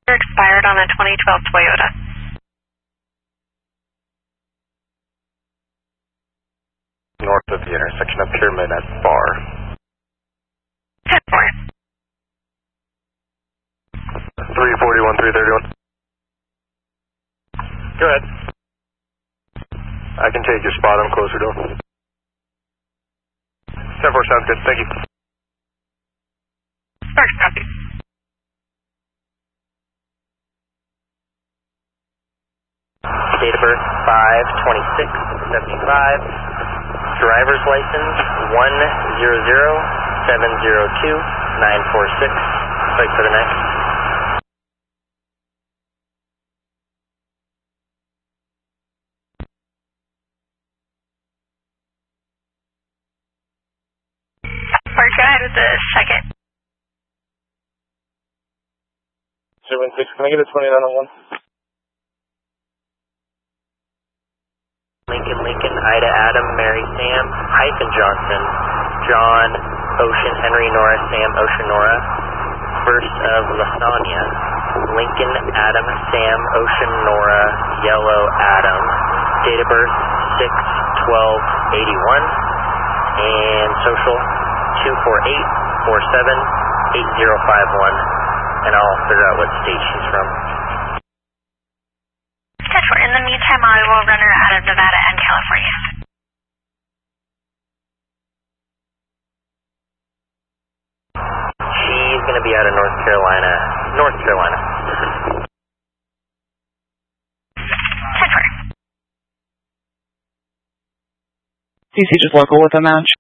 Expired on a 2012 Toyota. North of the intersection of Pyramid at Bar. 10-4. 341, 331. Go ahead. I can take your spot, I'm closer to him. 10-4 sounds good, thank you. First copy. Date of birth 5/26/75. Driver's license 100702946. Wait for the next. Mark, go ahead with the second. 216, can I get a 2901? Lincoln, Ida, Adam, Mary, Sam, hyphen Johnson, John, Ocean, Henry, Nora, Sam, Ocean, Nora. First of Lasagna, Lincoln, Adam, Sam, Ocean, Nora, Yellow, Adam. Date of birth 6/12/81. And social 248478051. And I'll figure out what state she's from. In the meantime, I will run her out of Nevada and California. She's going to be out of North Carolina. 10-4. CC just local with a match.